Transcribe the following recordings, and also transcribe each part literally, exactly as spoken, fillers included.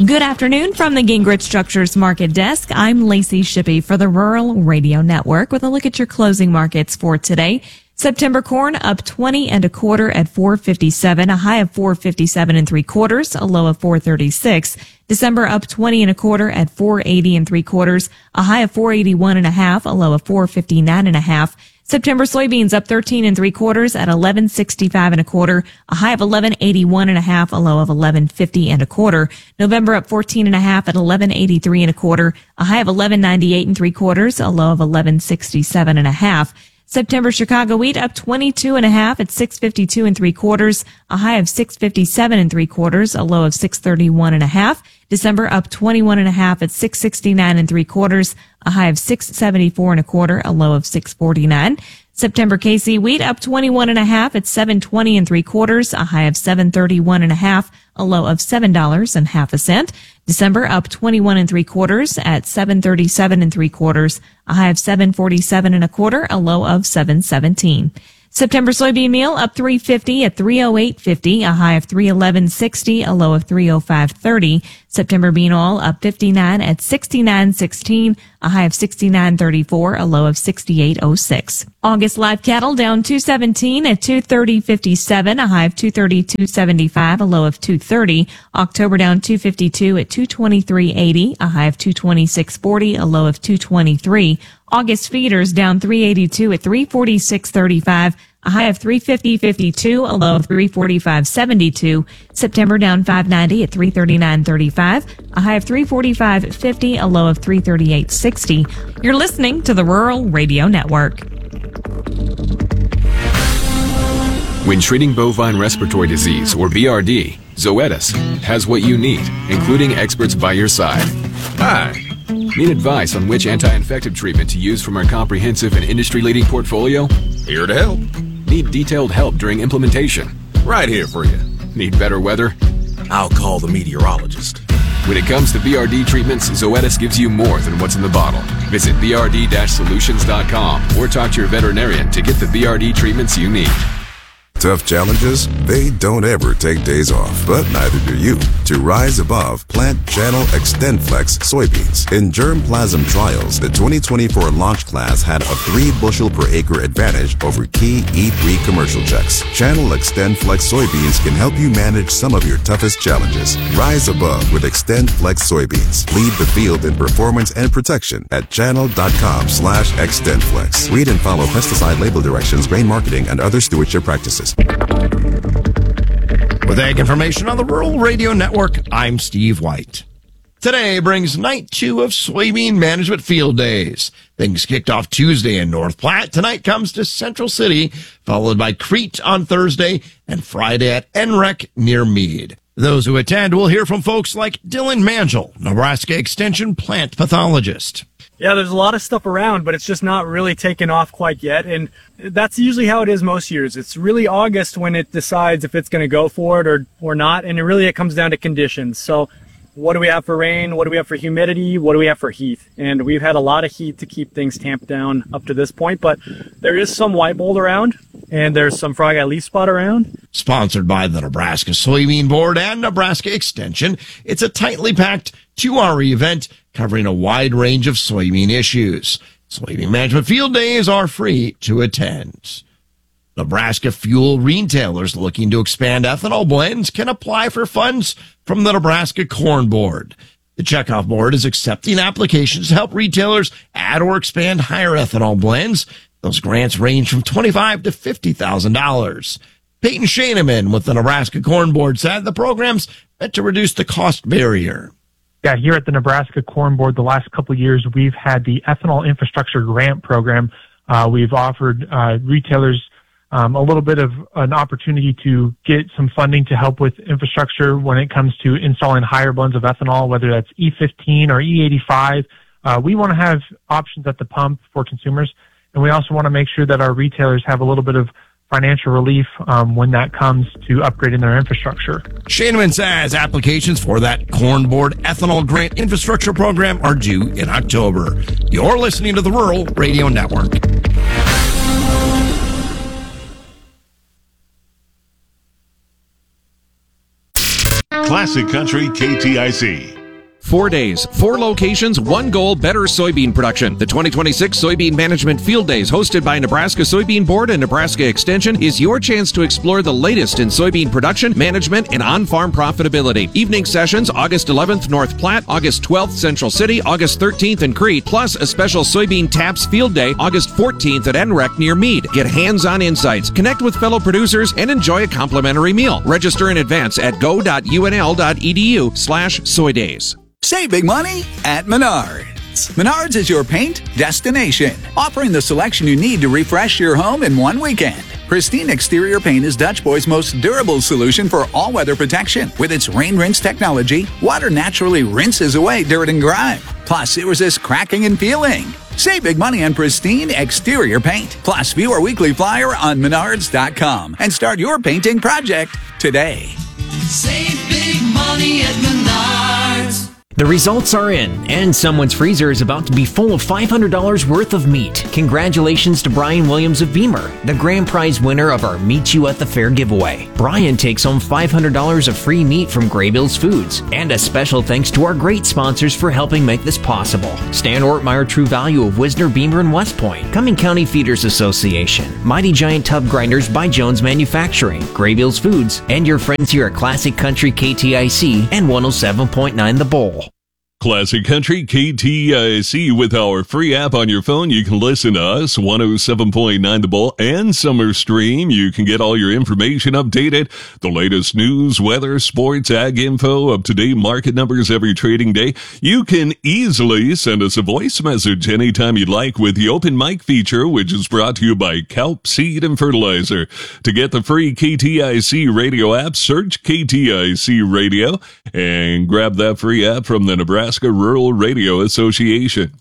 Good afternoon from the Gingrich Structures Market Desk. I'm Lacey Shippey for the Rural Radio Network with a look at your closing markets for today. September corn up twenty and a quarter at four fifty-seven, a high of four fifty-seven and three quarters, a low of four thirty-six. December up twenty and a quarter at four eighty and three quarters, a high of four eighty-one and a half, a low of four fifty-nine and a half. September soybeans up thirteen and three quarters at eleven sixty-five and a quarter, a high of eleven eighty-one and a half, a low of eleven fifty and a quarter. November up fourteen and a half at eleven eighty-three and a quarter, a high of eleven ninety-eight and three quarters, a low of eleven sixty-seven and a half. September Chicago wheat up twenty-two and a half at six fifty-two and three quarters, a high of six fifty-seven and three quarters, a low of six thirty-one and a half. December up twenty-one and a half at six sixty-nine and three quarters, a high of six seventy-four and a quarter, a low of six forty-nine. September K C wheat up twenty-one and a half at seven twenty and three quarters, a high of seven thirty-one and a half, a low of seven dollars and half a cent. December up twenty-one and three quarters at seven thirty-seven and three quarters, a high of seven forty-seven and a quarter, a low of seven seventeen. September soybean meal up three fifty at three oh eight fifty, a high of three eleven sixty, a low of three oh five thirty. September bean oil up fifty-nine at sixty-nine sixteen, a high of sixty-nine thirty-four, a low of sixty-eight oh six. August live cattle down two seventeen at two thirty fifty-seven, a high of two thirty-two seventy-five, a low of two thirty. October down two fifty-two at two twenty-three eighty, a high of two twenty-six forty, a low of two twenty-three. August feeders down three eighty-two at three forty-six thirty-five, a high of three fifty fifty-two, a low of three forty-five seventy-two. September down five ninety at three thirty-nine thirty-five, a high of three forty-five fifty, a low of three thirty-eight sixty. You're listening to the Rural Radio Network. When treating bovine respiratory disease, or B R D, Zoetis has what you need, including experts by your side. Hi. Need advice on which anti-infective treatment to use from our comprehensive and industry-leading portfolio? Here to help. Need detailed help during implementation? Right here for you. Need better weather? I'll call the meteorologist. When it comes to B R D treatments, Zoetis gives you more than what's in the bottle. Visit b r d dash solutions dot com or talk to your veterinarian to get the B R D treatments you need. Tough challenges, they don't ever take days off, but neither do you. To rise above, plant Channel XtendFlex soybeans. In germplasm trials, the twenty twenty-four launch class had a three bushel per acre advantage over key E three commercial checks. Channel XtendFlex soybeans can help you manage some of your toughest challenges. Rise above with XtendFlex soybeans. Lead the field in performance and protection at channel.com slash XtendFlex. Read and follow pesticide label directions, grain marketing, and other stewardship practices. With ag information on the Rural Radio Network, I'm Steve White. Today brings night two of soybean management field days. Things kicked off Tuesday in North Platte. Tonight comes to Central City, followed by Crete on Thursday and Friday at N R E C near Meade. Those who attend will hear from folks like Dylan Mangel, Nebraska Extension plant pathologist. Yeah, there's a lot of stuff around, but it's just not really taken off quite yet. And that's usually how it is most years. It's really August when it decides if it's going to go for it or, or not. And it really it comes down to conditions. So what do we have for rain? What do we have for humidity? What do we have for heat? And we've had a lot of heat to keep things tamped down up to this point. But there is some white mold around, and there's some frog eye leaf spot around. Sponsored by the Nebraska Soybean Board and Nebraska Extension, it's a tightly packed two-hour event covering a wide range of soybean issues. Soybean management field days are free to attend. Nebraska fuel retailers looking to expand ethanol blends can apply for funds from the Nebraska Corn Board. The Checkoff Board is accepting applications to help retailers add or expand higher ethanol blends. Those grants range from twenty-five thousand dollars to fifty thousand dollars. Peyton Shaneman with the Nebraska Corn Board said the program's meant to reduce the cost barrier. Yeah, here at the Nebraska Corn Board, the last couple of years, we've had the Ethanol Infrastructure Grant Program. Uh, we've offered uh, retailers um, a little bit of an opportunity to get some funding to help with infrastructure when it comes to installing higher blends of ethanol, whether that's E fifteen or E eighty-five. Uh, we want to have options at the pump for consumers, and we also want to make sure that our retailers have a little bit of financial relief um, when that comes to upgrading their infrastructure. Shaneman says applications for that Corn Board Ethanol Grant Infrastructure Program are due in October. You're listening to the Rural Radio Network. Classic Country K T I C. Four days, four locations, one goal, better soybean production. The twenty twenty-six Soybean Management Field Days, hosted by Nebraska Soybean Board and Nebraska Extension, is your chance to explore the latest in soybean production, management, and on-farm profitability. Evening sessions, August eleventh, North Platte, August twelfth, Central City, August thirteenth in Crete, plus a special Soybean Taps Field Day, August fourteenth at N R E C near Meade. Get hands-on insights, connect with fellow producers, and enjoy a complimentary meal. Register in advance at go.unl.edu slash soydays. Save big money at Menards. Menards is your paint destination, offering the selection you need to refresh your home in one weekend. Pristine Exterior Paint is Dutch Boy's most durable solution for all-weather protection. With its rain rinse technology, water naturally rinses away dirt and grime. Plus, it resists cracking and peeling. Save big money on Pristine Exterior Paint. Plus, view our weekly flyer on menards dot com and start your painting project today. Save big money at Menards. The results are in, and someone's freezer is about to be full of five hundred dollars worth of meat. Congratulations to Brian Williams of Beamer, the grand prize winner of our Meet You at the Fair giveaway. Brian takes home five hundred dollars of free meat from Graybills Foods, and a special thanks to our great sponsors for helping make this possible. Stan Ortmeyer True Value of Wisner, Beamer, and West Point, Cumming County Feeders Association, Mighty Giant Tub Grinders by Jones Manufacturing, Graybills Foods, and your friends here at Classic Country K T I C and one oh seven point nine The Bowl. Classic Country K T I C. With our free app on your phone, you can listen to us, one oh seven point nine The Bull and Summer Stream. You can get all your information updated, the latest news, weather, sports, ag info, up-to-date market numbers every trading day. You can easily send us a voice message anytime you'd like with the open mic feature, which is brought to you by Kelp Seed and Fertilizer. To get the free K T I C radio app, search K T I C Radio and grab that free app from the Nebraska Rural Radio Association.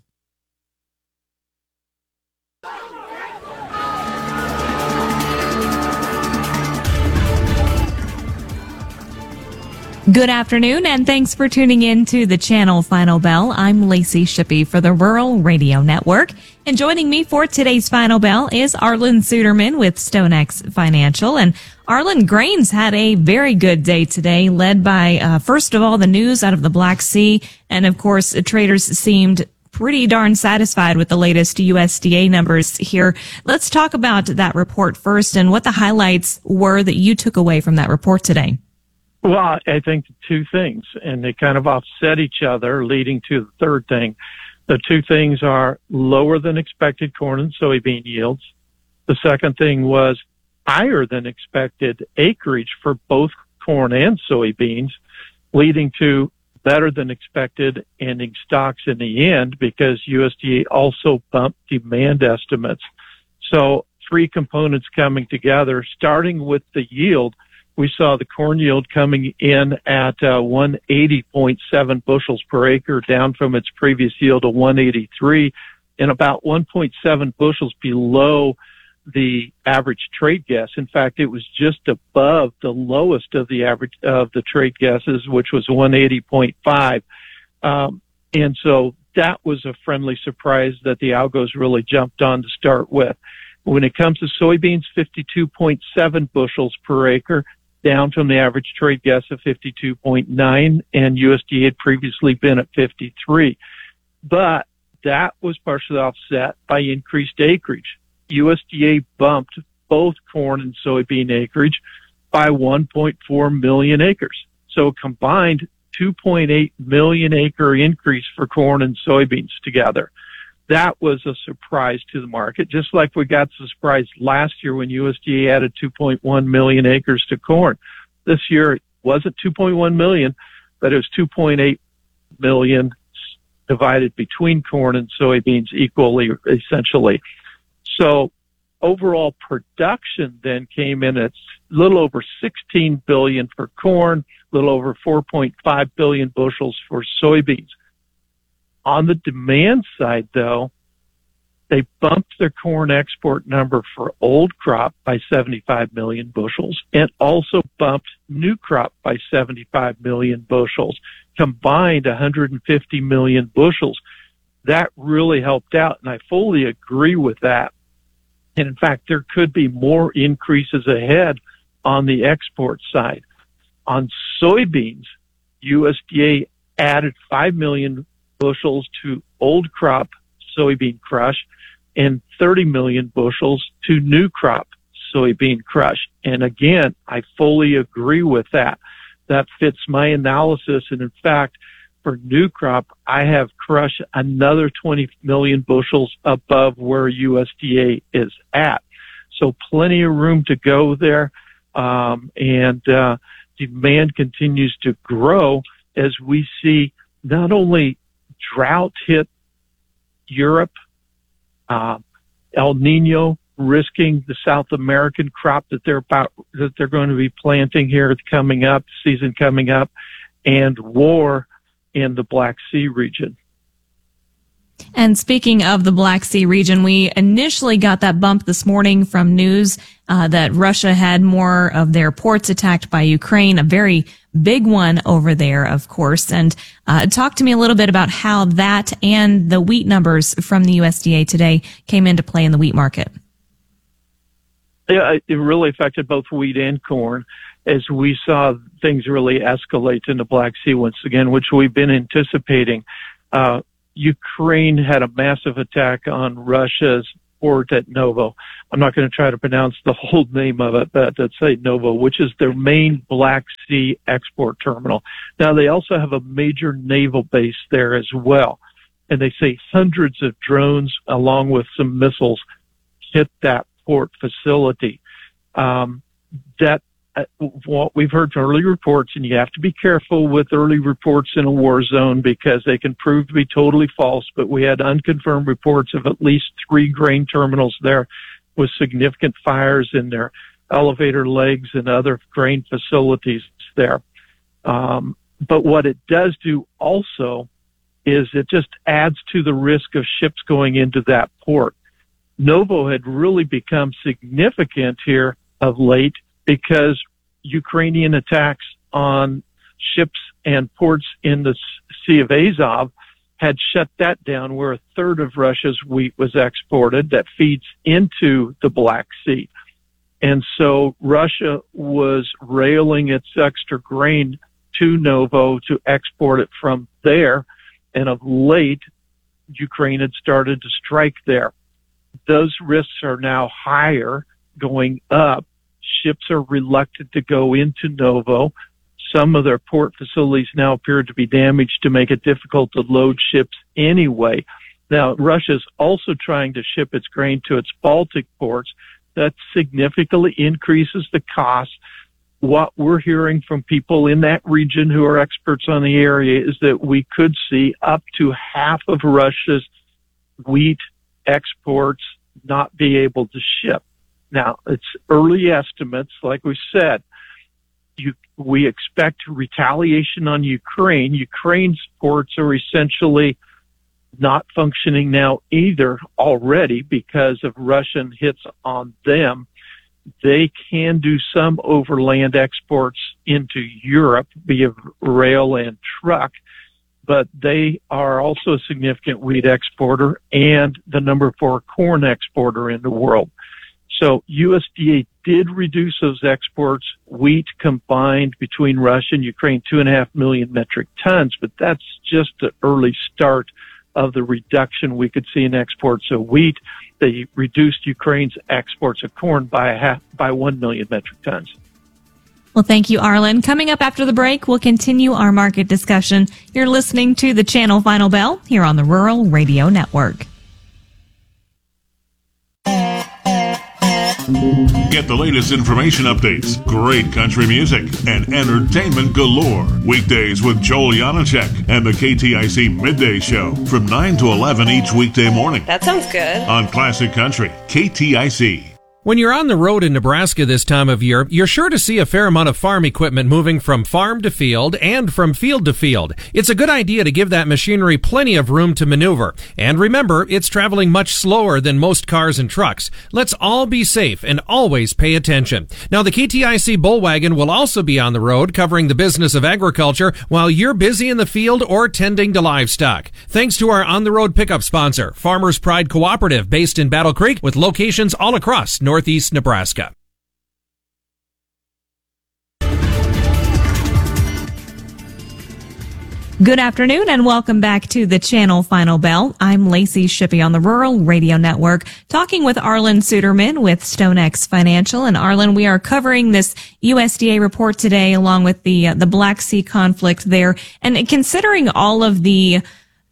Good afternoon, and thanks for tuning in to the channel Final Bell. I'm Lacey Shippey for the Rural Radio Network. And joining me for today's Final Bell is Arlen Suderman with StoneX Financial. And Arlen, grains had a very good day today, led by, uh, first of all, the news out of the Black Sea. And of course, traders seemed pretty darn satisfied with the latest U S D A numbers here. Let's talk about that report first and what the highlights were that you took away from that report today. Well, I think two things, and they kind of offset each other, leading to the third thing. The two things are lower than expected corn and soybean yields. The second thing was higher than expected acreage for both corn and soybeans, leading to better than expected ending stocks in the end because U S D A also bumped demand estimates. So three components coming together, starting with the yield. We saw the corn yield coming in at uh, one eighty point seven bushels per acre, down from its previous yield of one eighty-three, and about one point seven bushels below the average trade guess. In fact, it was just above the lowest of the average of the trade guesses, which was one eighty point five. Um, and so that was a friendly surprise that the algos really jumped on to start with. When it comes to soybeans, fifty-two point seven bushels per acre, down from the average trade guess of fifty-two point nine, and U S D A had previously been at fifty-three. But that was partially offset by increased acreage. U S D A bumped both corn and soybean acreage by one point four million acres. So a combined two point eight million acre increase for corn and soybeans together. That was a surprise to the market, just like we got the surprise last year when U S D A added two point one million acres to corn. This year it wasn't two point one million, but it was two point eight million divided between corn and soybeans equally, essentially. So overall production then came in at a little over sixteen billion for corn, a little over four point five billion bushels for soybeans. On the demand side, though, they bumped their corn export number for old crop by seventy-five million bushels and also bumped new crop by seventy-five million bushels, combined one hundred fifty million bushels. That really helped out, and I fully agree with that. And in fact, there could be more increases ahead on the export side. On soybeans, U S D A added five million bushels to old crop soybean crush and thirty million bushels to new crop soybean crush. And again, I fully agree with that. That fits my analysis. And in fact, for new crop, I have crushed another twenty million bushels above where U S D A is at. So plenty of room to go there. Um, and, uh, demand continues to grow as we see not only drought hit Europe, uh, El Nino risking the South American crop that they're about, that they're going to be planting here coming up, season coming up, and war in the Black Sea region. And speaking of the Black Sea region, we initially got that bump this morning from news uh, that Russia had more of their ports attacked by Ukraine, a very big one over there, of course. And uh, talk to me a little bit about how that and the wheat numbers from the U S D A today came into play in the wheat market. Yeah, it really affected both wheat and corn as we saw things really escalate in the Black Sea once again, which we've been anticipating. Uh, Ukraine had a massive attack on Russia's port at Novo. I'm not going to try to pronounce the whole name of it, but let's say Novo, which is their main Black Sea export terminal. Now, they also have a major naval base there as well. And they say hundreds of drones along with some missiles hit that port facility. Um, that uh, what we've heard from early reports, and you have to be careful with early reports in a war zone because they can prove to be totally false, but we had unconfirmed reports of at least three grain terminals there with significant fires in their elevator legs and other grain facilities there. Um, but what it does do also is it just adds to the risk of ships going into that port. Novo had really become significant here of late because Ukrainian attacks on ships and ports in the Sea of Azov had shut that down, where a third of Russia's wheat was exported that feeds into the Black Sea. And so Russia was railing its extra grain to Novo to export it from there. And of late, Ukraine had started to strike there. Those risks are now higher, going up. Ships are reluctant to go into Novo. Some of their port facilities now appear to be damaged to make it difficult to load ships anyway. Now, Russia's also trying to ship its grain to its Baltic ports. That significantly increases the cost. What we're hearing from people in that region who are experts on the area is that we could see up to half of Russia's wheat exports not be able to ship. Now, it's early estimates. Like we said, you, we expect retaliation on Ukraine. Ukraine's ports are essentially not functioning now either already because of Russian hits on them. They can do some overland exports into Europe via rail and truck, but they are also a significant wheat exporter and the number four corn exporter in the world. So U S D A did reduce those exports, wheat combined between Russia and Ukraine, two and a half million metric tons, but that's just the early start of the reduction we could see in exports of wheat. They reduced Ukraine's exports of corn by a half, by one million metric tons. Well, thank you, Arlen. Coming up after the break, we'll continue our market discussion. You're listening to the Channel Final Bell here on the Rural Radio Network. Get the latest information updates, great country music, and entertainment galore. Weekdays with Joel Janacek and the K T I C Midday Show from nine to eleven each weekday morning. That sounds good. On Classic Country, K T I C. When you're on the road in Nebraska this time of year, you're sure to see a fair amount of farm equipment moving from farm to field and from field to field. It's a good idea to give that machinery plenty of room to maneuver. And remember, it's traveling much slower than most cars and trucks. Let's all be safe and always pay attention. Now, the K T I C Bullwagon will also be on the road covering the business of agriculture while you're busy in the field or tending to livestock. Thanks to our on-the-road pickup sponsor, Farmers Pride Cooperative, based in Battle Creek with locations all across Northeast Nebraska. Good afternoon and welcome back to the Channel Final Bell. I'm Lacey Shippey on the Rural Radio Network, talking with Arlen Suderman with StoneX Financial. And Arlen, we are covering this U S D A report today along with the uh, the Black Sea conflict there. And considering all of the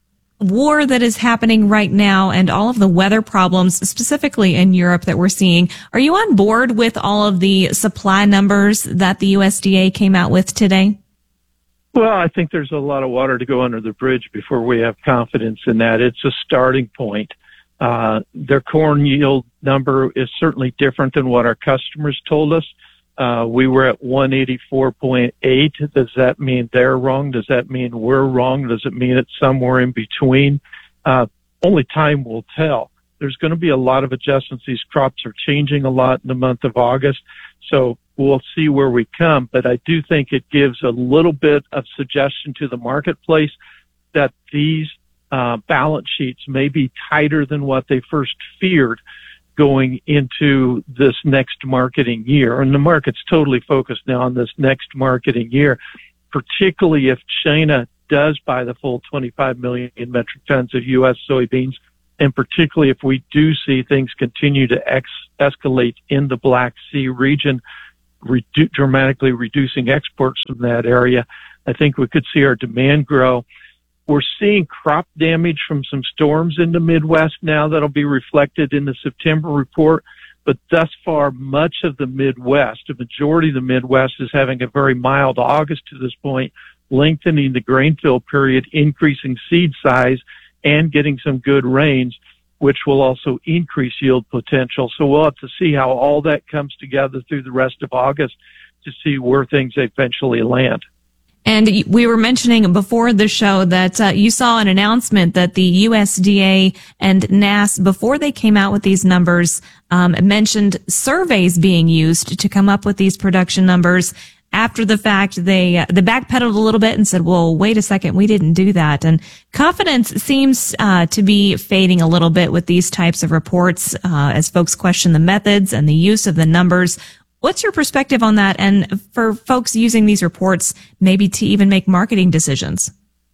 war that is happening right now and all of the weather problems, specifically in Europe, that we're seeing, are you on board with all of the supply numbers that the U S D A came out with today? Well, I think there's a lot of water to go under the bridge before we have confidence in that. It's a starting point. Uh, their corn yield number is certainly different than what our customers told us. Uh, we were at one eighty-four point eight. Does that mean they're wrong? Does that mean we're wrong? Does it mean it's somewhere in between? Uh, only time will tell. There's going to be a lot of adjustments. These crops are changing a lot in the month of August. So we'll see where we come. But I do think it gives a little bit of suggestion to the marketplace that these uh, balance sheets may be tighter than what they first feared going into this next marketing year. And the market's totally focused now on this next marketing year, particularly if China does buy the full twenty-five million metric tons of U S soybeans, and particularly if we do see things continue to ex- escalate in the Black Sea region, redu- dramatically reducing exports from that area, I think we could see our demand grow. We're seeing crop damage from some storms in the Midwest now that'll be reflected in the September report. But thus far, much of the Midwest, a majority of the Midwest, is having a very mild August to this point, lengthening the grain fill period, increasing seed size, and getting some good rains, which will also increase yield potential. So we'll have to see how all that comes together through the rest of August to see where things eventually land. And we were mentioning before the show that uh, you saw an announcement that the U S D A and N A S, before they came out with these numbers, um, mentioned surveys being used to come up with these production numbers. After the fact, they uh, they backpedaled a little bit and said, well, wait a second, we didn't do that. And confidence seems uh, to be fading a little bit with these types of reports uh, as folks question the methods and the use of the numbers. What's your perspective on that? And for folks using these reports, maybe to even make marketing decisions?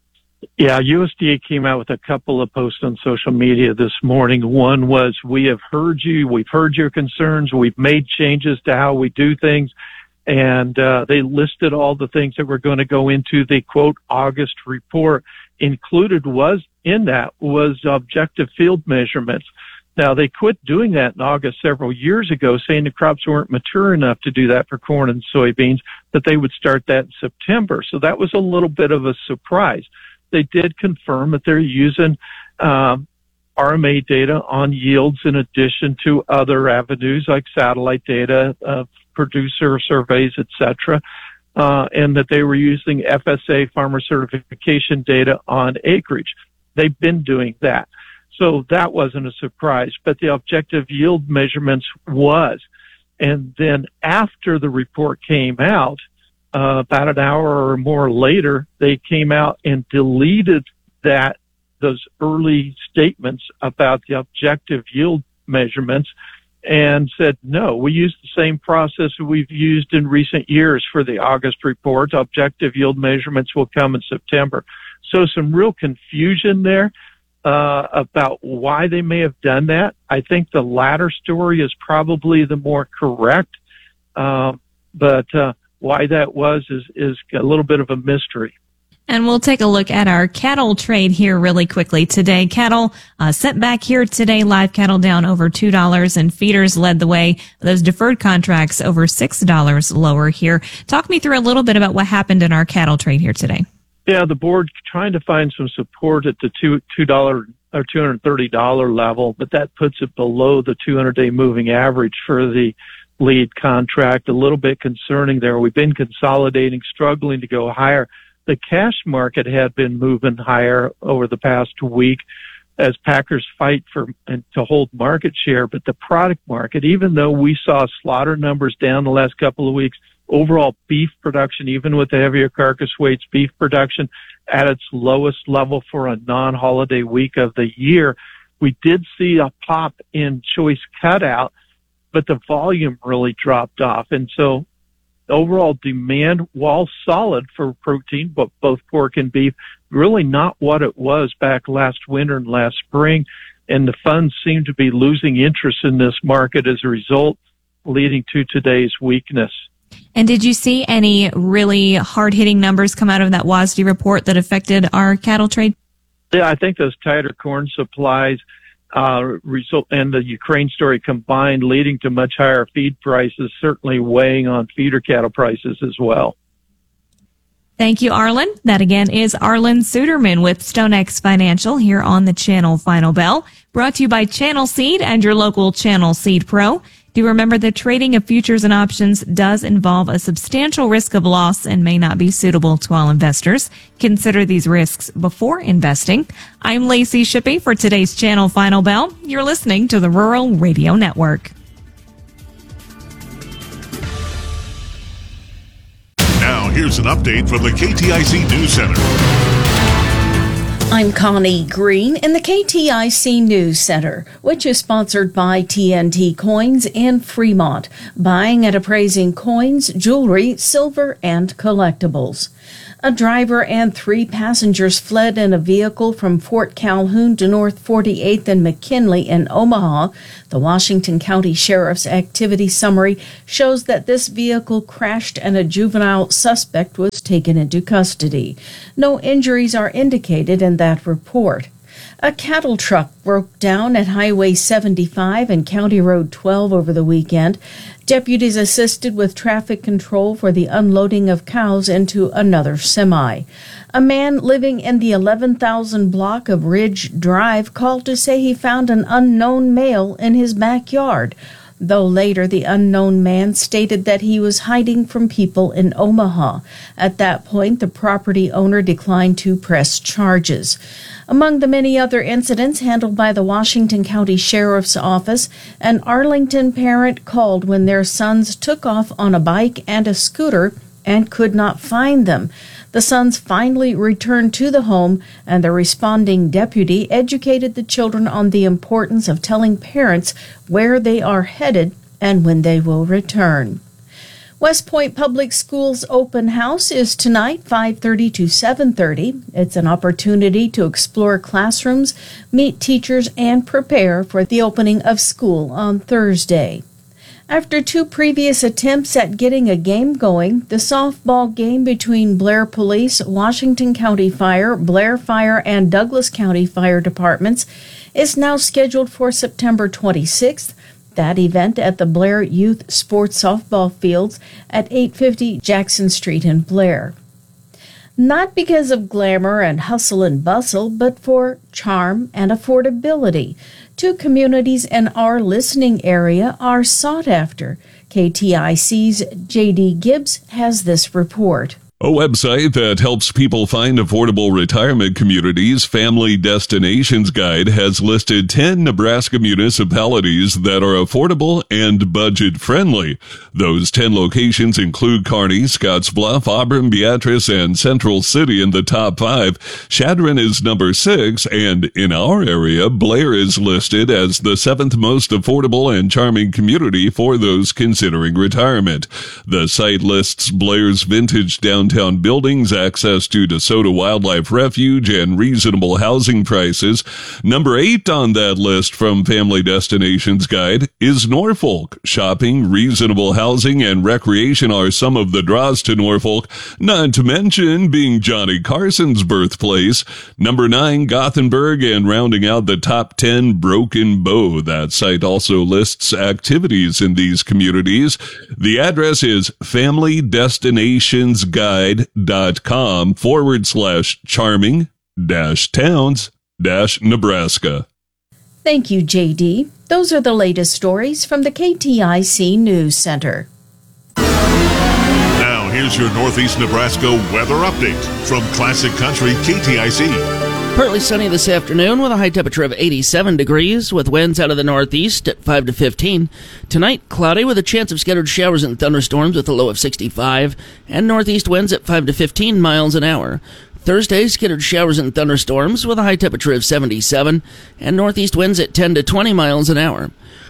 Yeah, U S D A came out with a couple of posts on social media this morning. One was, we have heard you, we've heard your concerns, we've made changes to how we do things. And uh, they listed all the things that were going to go into the, quote, August report. Included was in that was objective field measurements. Now, they quit doing that in August several years ago, saying the crops weren't mature enough to do that for corn and soybeans, that they would start that in September. So that was a little bit of a surprise. They did confirm that they're using um, R M A data on yields in addition to other avenues like satellite data, uh, producer surveys, et cetera, uh, and that they were using F S A farmer certification data on acreage. They've been doing that. So that wasn't a surprise, but the objective yield measurements was. And then after the report came out, uh, about an hour or more later, they came out and deleted that, those early statements about the objective yield measurements, and said, no, we use the same process we've used in recent years for the August report. Objective yield measurements will come in September. So some real confusion there uh, about why they may have done that. I think the latter story is probably the more correct, uh, but uh, why that was is, is a little bit of a mystery. And we'll take a look at our cattle trade here really quickly today. Cattle uh, set back here today. Live cattle down over two dollars, and feeders led the way. Those deferred contracts over six dollars lower here. Talk me through a little bit about what happened in our cattle trade here today. Yeah, the board trying to find some support at the two two dollar or two hundred thirty dollar level, but that puts it below the two hundred day moving average for the lead contract. A little bit concerning there. We've been consolidating, struggling to go higher. The cash market had been moving higher over the past week as packers fight for and to hold market share. But the product market, even though we saw slaughter numbers down the last couple of weeks, overall beef production, even with the heavier carcass weights, beef production at its lowest level for a non-holiday week of the year. We did see a pop in choice cutout, but the volume really dropped off. And so overall demand, while solid for protein, but both pork and beef, really not what it was back last winter and last spring. And the funds seem to be losing interest in this market as a result, leading to today's weakness. And did you see any really hard-hitting numbers come out of that W A S D report that affected our cattle trade? Yeah, I think those tighter corn supplies uh, result and the Ukraine story combined, leading to much higher feed prices, certainly weighing on feeder cattle prices as well. Thank you, Arlen. That again is Arlen Suderman with StoneX Financial here on the Channel Final Bell, brought to you by Channel Seed and your local Channel Seed Pro. Do remember that trading of futures and options does involve a substantial risk of loss and may not be suitable to all investors. Consider these risks before investing. I'm Lacey Shippey for today's Channel Final Bell. You're listening to the Rural Radio Network. Now, here's an update from the K T I C News Center. I'm Connie Green in the K T I C News Center, which is sponsored by T N T Coins in Fremont, buying and appraising coins, jewelry, silver, and collectibles. A driver and three passengers fled in a vehicle from Fort Calhoun to North forty-eighth and McKinley in Omaha. The Washington County Sheriff's activity summary shows that this vehicle crashed and a juvenile suspect was taken into custody. No injuries are indicated in that report. A cattle truck broke down at Highway seventy-five and County Road twelve over the weekend. Deputies assisted with traffic control for the unloading of cows into another semi. A man living in the eleven thousand block of Ridge Drive called to say he found an unknown male in his backyard, though later the unknown man stated that he was hiding from people in Omaha. At that point, the property owner declined to press charges. Among the many other incidents handled by the Washington County Sheriff's Office, an Arlington parent called when their sons took off on a bike and a scooter and could not find them. The sons finally returned to the home, and the responding deputy educated the children on the importance of telling parents where they are headed and when they will return. West Point Public Schools open house is tonight, five thirty to seven thirty. It's an opportunity to explore classrooms, meet teachers, and prepare for the opening of school on Thursday. After two previous attempts at getting a game going, the softball game between Blair Police, Washington County Fire, Blair Fire, and Douglas County Fire Departments is now scheduled for September twenty-sixth. That event at the Blair Youth Sports Softball Fields at eight fifty Jackson Street in Blair. Not because of glamour and hustle and bustle, but for charm and affordability. Two communities in our listening area are sought after. K T I C's J D Gibbs has this report. A website that helps people find affordable retirement communities, Family Destinations Guide, has listed ten Nebraska municipalities that are affordable and budget-friendly. Those ten locations include Kearney, Scottsbluff, Auburn, Beatrice, and Central City in the top five. Chadron is number six, and in our area, Blair is listed as the seventh most affordable and charming community for those considering retirement. The site lists Blair's vintage downtown buildings, access to DeSoto Wildlife Refuge, and reasonable housing prices. Number eight on that list from Family Destinations Guide is Norfolk. Shopping, reasonable housing, and recreation are some of the draws to Norfolk, not to mention being Johnny Carson's birthplace. Number nine, Gothenburg, and rounding out the top ten, Broken Bow. That site also lists activities in these communities. The address is Family Destinations Guide dot com forward slash charming dash towns dash Nebraska. Thank you, J D. Those are the latest stories from the K T I C News Center. Now, here's your Northeast Nebraska weather update from Classic Country K T I C. Partly sunny this afternoon with a high temperature of eighty-seven degrees with winds out of the northeast at five to fifteen. Tonight, cloudy with a chance of scattered showers and thunderstorms with a low of sixty-five and northeast winds at five to fifteen miles an hour. Thursday, scattered showers and thunderstorms with a high temperature of seventy-seven and northeast winds at ten to twenty miles an hour.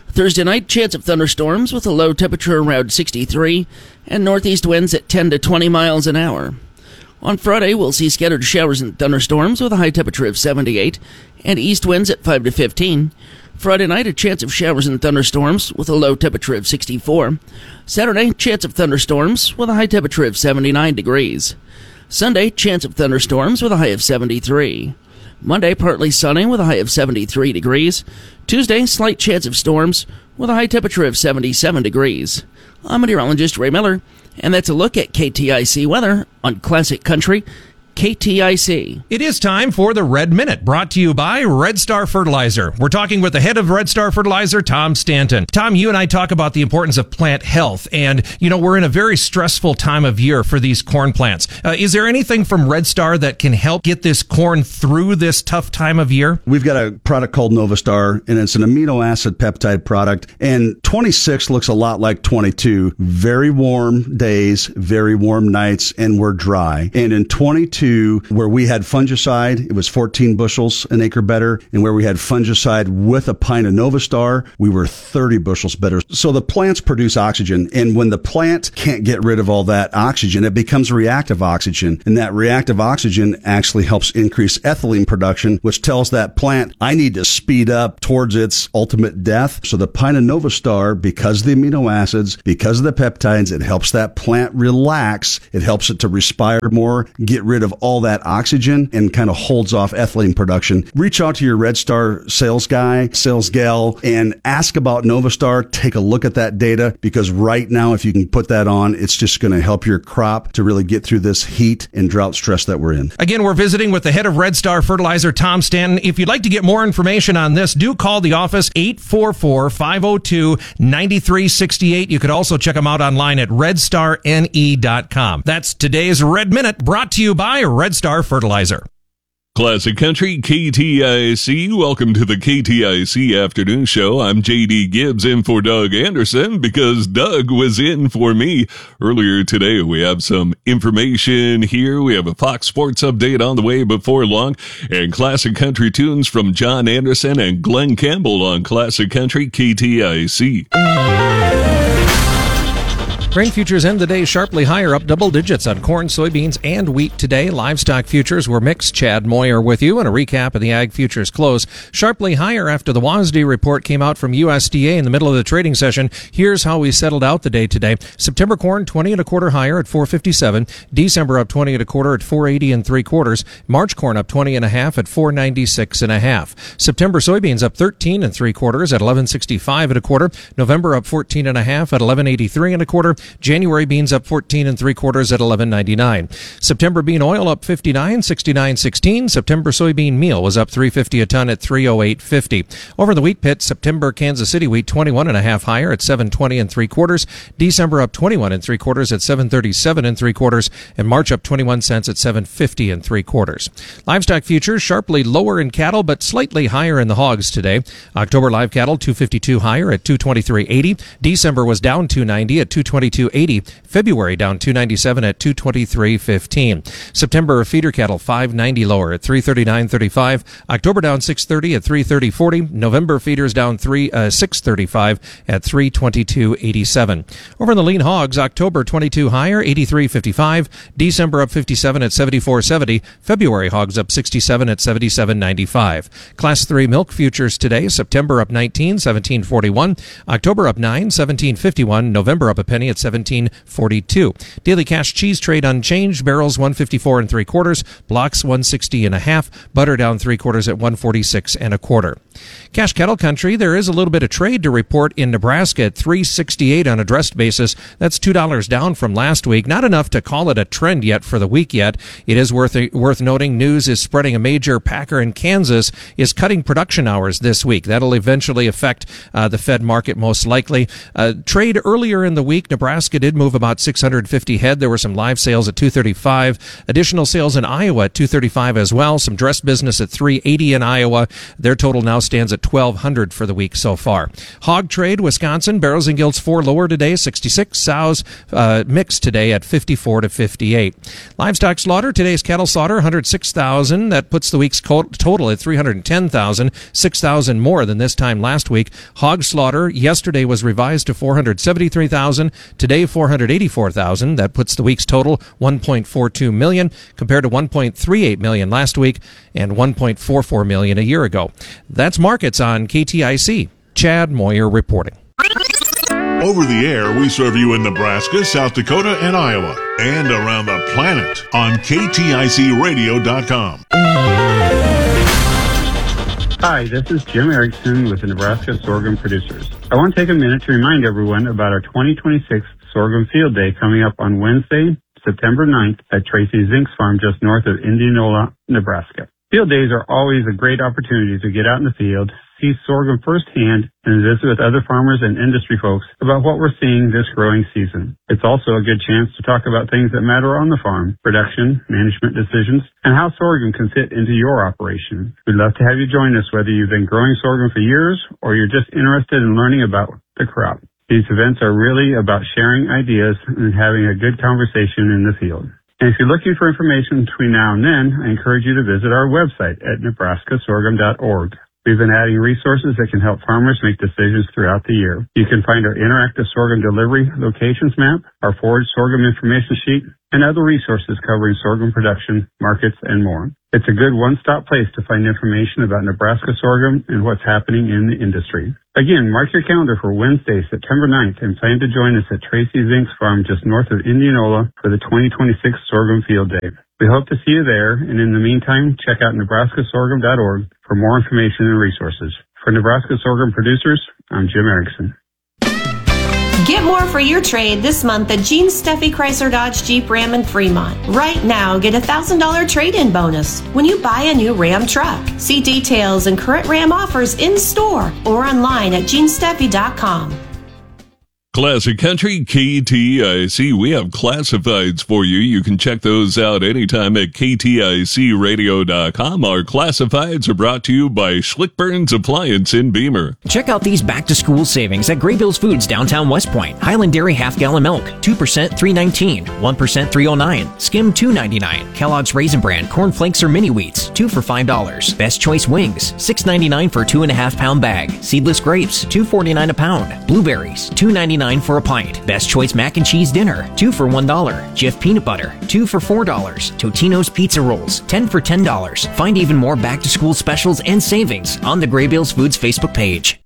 Thursday night, chance of thunderstorms with a low temperature around sixty-three and northeast winds at ten to twenty miles an hour. On Friday, we'll see scattered showers and thunderstorms with a high temperature of seventy-eight and east winds at five to fifteen. Friday night, a chance of showers and thunderstorms with a low temperature of sixty-four. Saturday, chance of thunderstorms with a high temperature of seventy-nine degrees. Sunday, chance of thunderstorms with a high of seventy-three. Monday, partly sunny with a high of seventy-three degrees. Tuesday, slight chance of storms with a high temperature of seventy-seven degrees. I'm meteorologist Ray Miller, and that's a look at K T I C weather on Classic Country K T I C. It is time for the Red Minute, brought to you by Red Star Fertilizer. We're talking with the head of Red Star Fertilizer, Tom Stanton. Tom, you and I talk about the importance of plant health, and, you know, we're in a very stressful time of year for these corn plants. Uh, is there anything from Red Star that can help get this corn through this tough time of year? We've got a product called Novastar, and it's an amino acid peptide product, and twenty-six looks a lot like twenty-two. Very warm days, very warm nights, and we're dry. And in twenty-two, where we had fungicide, it was fourteen bushels an acre better. And where we had fungicide with a pint of Novastar, we were thirty bushels better. So the plants produce oxygen. And when the plant can't get rid of all that oxygen, it becomes reactive oxygen. And that reactive oxygen actually helps increase ethylene production, which tells that plant, I need to speed up towards its ultimate death. So the pint of Novastar, because of the amino acids, because of the peptides, it helps that plant relax. It helps it to respire more, get rid of all that oxygen, and kind of holds off ethylene production. Reach out to your Red Star sales guy, sales gal, and ask about Novastar. Take a look at that data, because right now, if you can put that on, it's just going to help your crop to really get through this heat and drought stress that we're in. Again, we're visiting with the head of Red Star Fertilizer, Tom Stanton. If you'd like to get more information on this, do call the office, eight four four, five oh two, nine three six eight. You could also check them out online at red star n e dot com. That's today's Red Minute, brought to you by Red Star Fertilizer. Classic Country K T I C. Welcome to the K T I C Afternoon Show. I'm J D Gibbs in for Doug Anderson because Doug was in for me earlier today. We have some information here. We have a Fox Sports update on the way before long, and classic country tunes from John Anderson and Glenn Campbell on Classic Country K T I C. Grain futures end the day sharply higher, up double digits on corn, soybeans, and wheat today. Livestock futures were mixed. Chad Moyer with you, and a recap of the ag futures close. Sharply higher after the W A S D report came out from U S D A in the middle of the trading session. Here's how we settled out the day today. September corn, twenty and a quarter higher at four fifty-seven. December up twenty and a quarter at four eighty and three quarters. March corn up twenty and a half at four ninety-six and a half. September soybeans up thirteen and three quarters at eleven sixty-five and a quarter. November up fourteen and a half at eleven eighty-three and a quarter. January beans up fourteen and three quarters at eleven ninety-nine. September bean oil up fifty-nine, sixty-nine sixteen. September soybean meal was up three fifty a ton at three oh eight fifty. Over the wheat pit, September Kansas City wheat twenty-one and a half higher at seven twenty and three quarters. December up twenty-one and three quarters at seven thirty-seven and three quarters, and March up twenty-one cents at seven fifty and three quarters. Livestock futures sharply lower in cattle, but slightly higher in the hogs today. October live cattle two fifty-two higher at two twenty-three eighty. December was down two ninety at two twenty-two eighty. February down two ninety-seven at two twenty-three fifteen. September feeder cattle five ninety lower at three thirty-nine thirty-five. October down six thirty at three thirty forty. November feeders down three uh, six thirty-five at three twenty-two eighty-seven. Over in the lean hogs, October twenty-two higher, eighty-three fifty-five. December up fifty-seven at seventy-four seventy. February hogs up sixty-seven at seventy-seven ninety-five. Class three milk futures today, September up nineteen, seventeen forty-one. October up nine, seventeen fifty-one. November up a penny at seventeen forty-two. Daily cash cheese trade unchanged. Barrels one fifty-four and three quarters. Blocks one sixty and a half. Butter down three quarters at one forty-six and a quarter. Cash cattle country, there is a little bit of trade to report in Nebraska at three sixty-eight on a dressed basis. That's two dollars down from last week. Not enough to call it a trend yet for the week yet. It is worth worth noting news is spreading a major packer in Kansas is cutting production hours this week. That'll eventually affect uh, the Fed market most likely. Uh, trade earlier in the week, Nebraska Nebraska did move about six hundred fifty head. There were some live sales at two thirty-five. Additional sales in Iowa at two thirty-five as well. Some dress business at three eighty in Iowa. Their total now stands at twelve hundred for the week so far. Hog trade, Wisconsin, barrels and gilts four lower today, sixty-six. Sows uh, mixed today at fifty-four to fifty-eight. Livestock slaughter, today's cattle slaughter, one hundred six thousand. That puts the week's total at three hundred ten thousand, six thousand more than this time last week. Hog slaughter yesterday was revised to four hundred seventy-three thousand. Today, four hundred eighty-four thousand. That puts the week's total one point four two million compared to one point three eight million last week and one point four four million a year ago. That's markets on K T I C. Chad Moyer reporting. Over the air, we serve you in Nebraska, South Dakota, and Iowa, and around the planet on K T I C radio dot com. Hi, this is Jim Erickson with the Nebraska Sorghum Producers. I want to take a minute to remind everyone about our twenty twenty-six Sorghum Field Day coming up on Wednesday, September ninth at Tracy Zink's farm just north of Indianola, Nebraska. Field days are always a great opportunity to get out in the field, see sorghum firsthand, and visit with other farmers and industry folks about what we're seeing this growing season. It's also a good chance to talk about things that matter on the farm, production, management decisions, and how sorghum can fit into your operation. We'd love to have you join us whether you've been growing sorghum for years or you're just interested in learning about the crop. These events are really about sharing ideas and having a good conversation in the field. And if you're looking for information between now and then, I encourage you to visit our website at nebraska sorghum dot org. We've been adding resources that can help farmers make decisions throughout the year. You can find our interactive sorghum delivery locations map, our forage sorghum information sheet, and other resources covering sorghum production, markets, and more. It's a good one-stop place to find information about Nebraska sorghum and what's happening in the industry. Again, mark your calendar for Wednesday, September ninth, and plan to join us at Tracy Zink's farm just north of Indianola for the twenty twenty-six Sorghum Field Day. We hope to see you there, and in the meantime, check out nebraska sorghum dot org for more information and resources. For Nebraska Sorghum Producers, I'm Jim Erickson. Get more for your trade this month at Gene Steffi Chrysler Dodge Jeep Ram in Fremont. Right now, get a one thousand dollars trade-in bonus when you buy a new Ram truck. See details and current Ram offers in store or online at gene steffi dot com. Classic Country, K T I C. We have classifieds for you. You can check those out anytime at K T I C radio dot com. Our classifieds are brought to you by Schlickburns Appliance in Beamer. Check out these back-to-school savings at Graybills Foods downtown West Point. Highland Dairy half-gallon milk, two percent three nineteen, one percent three oh nine, Skim two ninety-nine, Kellogg's Raisin Bran corn flakes or mini wheats, two for five dollars. Best Choice wings, six ninety-nine for a two and a half pound bag. Seedless grapes, two forty-nine a pound. Blueberries, two ninety-nine for a pint. Best Choice mac and cheese dinner, two for one dollar. Jif peanut butter, two for four dollars. Totino's pizza rolls, ten for ten dollars. Find even more back-to-school specials and savings on the Graybills Foods Facebook page.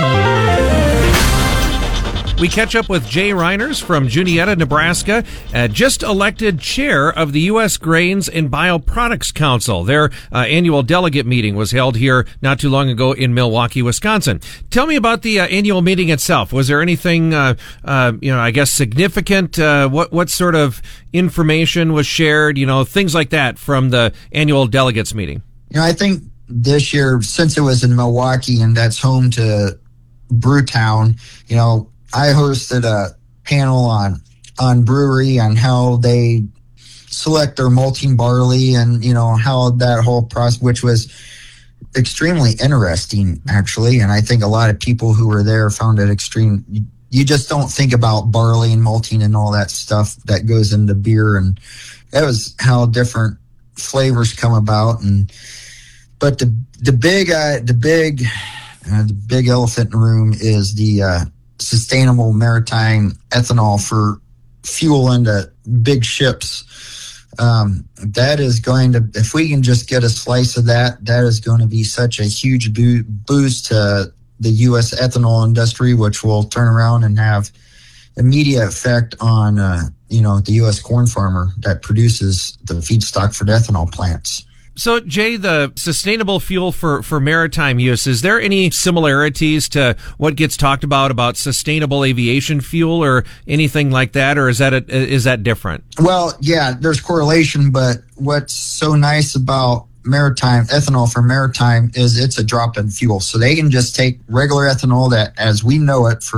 We catch up with Jay Reiners from Juniata, Nebraska, uh, just elected chair of the U S Grains and Bioproducts Council. Their uh, annual delegate meeting was held here not too long ago in Milwaukee, Wisconsin. Tell me about the uh, annual meeting itself. Was there anything, uh, uh, you know, I guess significant? Uh, what what sort of information was shared? You know, things like that from the annual delegates meeting. You know, I think this year, since it was in Milwaukee and that's home to Brewtown, you know, I hosted a panel on on brewery on how they select their malting barley and, you know, how that whole process, which was extremely interesting, actually. And I think a lot of people who were there found it extreme. You just don't think about barley and malting and all that stuff that goes into beer. And that was how different flavors come about. And but the the big uh, the big uh, the big elephant in the room is the uh, sustainable maritime ethanol for fuel into big ships. Um, that is going to, if we can just get a slice of that, that is going to be such a huge bo- boost to the U S ethanol industry, which will turn around and have immediate effect on, uh, you know, the U S corn farmer that produces the feedstock for the ethanol plants. So, Jay, the sustainable fuel for, for maritime use, is there any similarities to what gets talked about about sustainable aviation fuel or anything like that, or is that a, is that different? Well, yeah, there's correlation, but what's so nice about maritime ethanol for maritime is it's a drop-in fuel. So they can just take regular ethanol that, as we know it for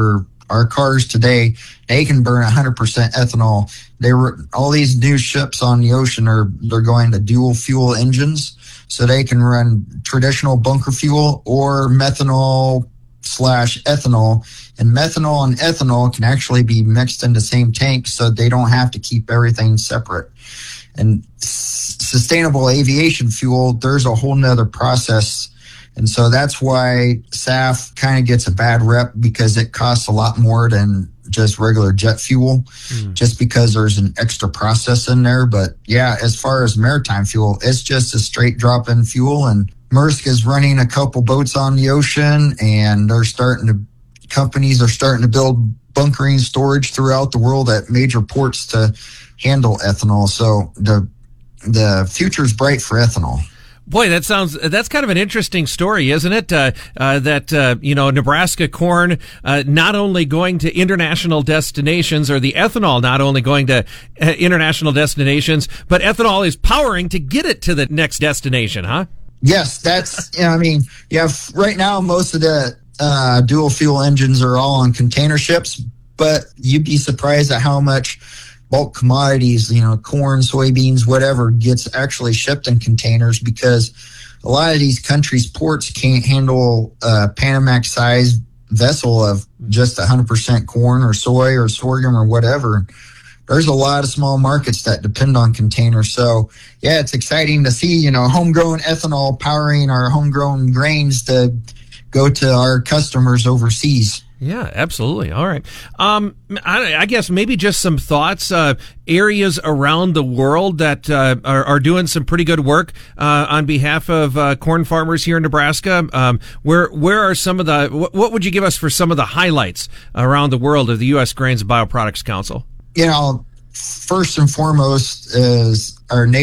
our cars today, they can burn one hundred percent ethanol. They were all these new ships on the ocean are they're going to dual fuel engines, so they can run traditional bunker fuel or methanol slash ethanol. And methanol and ethanol can actually be mixed in the same tank, so they don't have to keep everything separate. And s- sustainable aviation fuel, there's a whole nother process. And so that's why S A F kind of gets a bad rep, because it costs a lot more than just regular jet fuel, mm. just because there's an extra process in there. But yeah, as far as maritime fuel, it's just a straight drop in fuel. And Maersk is running a couple boats on the ocean, and they're starting to, companies are starting to build bunkering storage throughout the world at major ports to handle ethanol. So the, the future's bright for ethanol. Boy, that sounds, that's kind of an interesting story, isn't it? Uh, uh, that, uh, you know, Nebraska corn, uh, not only going to international destinations, or the ethanol not only going to uh, international destinations, but ethanol is powering to get it to the next destination, huh? Yes, that's, you know, I mean, yeah, right now, most of the, uh, dual fuel engines are all on container ships, but you'd be surprised at how much bulk commodities, you know, corn, soybeans, whatever, gets actually shipped in containers, because a lot of these countries' ports can't handle a Panamax-sized vessel of just one hundred percent corn or soy or sorghum or whatever. There's a lot of small markets that depend on containers. So, yeah, it's exciting to see, you know, homegrown ethanol powering our homegrown grains to go to our customers overseas. Yeah, absolutely. All right. Um, I, I guess maybe just some thoughts, uh, areas around the world that uh, are, are doing some pretty good work uh, on behalf of uh, corn farmers here in Nebraska. Um, where where are some of the, what, what would you give us for some of the highlights around the world of the U S Grains and Bioproducts Council? You know, first and foremost is our nation.